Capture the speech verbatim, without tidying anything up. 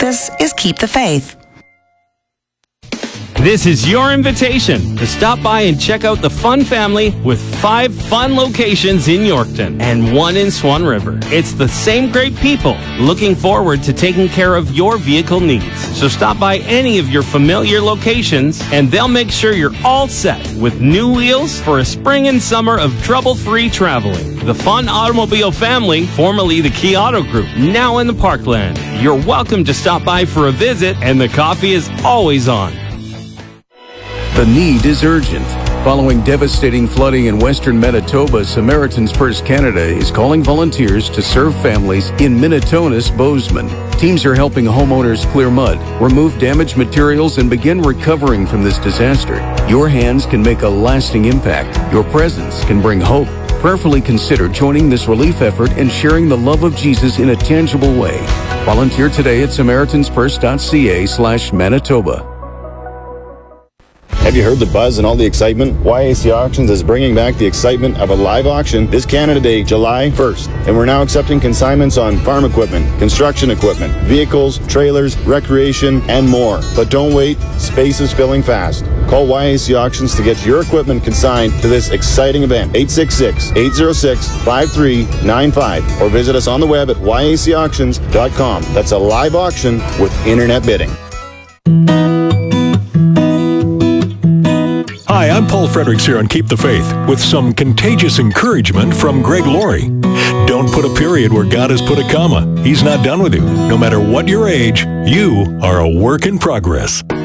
Jesus is Keep the Faith. This is your invitation to stop by and check out the Fun Family with five fun locations in Yorkton and one in Swan River. It's the same great people looking forward to taking care of your vehicle needs. So stop by any of your familiar locations and they'll make sure you're all set with new wheels for a spring and summer of trouble-free traveling. The Fun Automobile Family, formerly the Key Auto Group, now in the Parkland. You're welcome to stop by for a visit and the coffee is always on. The need is urgent. Following devastating flooding in western Manitoba, Samaritan's Purse Canada is calling volunteers to serve families in Minnetonka's Bozeman. Teams are helping homeowners clear mud, remove damaged materials, and begin recovering from this disaster. Your hands can make a lasting impact. Your presence can bring hope. Prayerfully consider joining this relief effort and sharing the love of Jesus in a tangible way. Volunteer today at SamaritansPurse.ca slash Manitoba. Have you heard the buzz and all the excitement? Y A C Auctions is bringing back the excitement of a live auction this Canada Day, July first. And we're now accepting consignments on farm equipment, construction equipment, vehicles, trailers, recreation, and more. But don't wait, space is filling fast. Call Y A C Auctions to get your equipment consigned to this exciting event. eight six six, eight zero six, five three nine five or visit us on the web at Y A C auctions dot com. That's a live auction with internet bidding. Hi, I'm Paul Fredericks here on Keep the Faith with some contagious encouragement from Greg Laurie. Don't put a period where God has put a comma. He's not done with you. No matter what your age, you are a work in progress.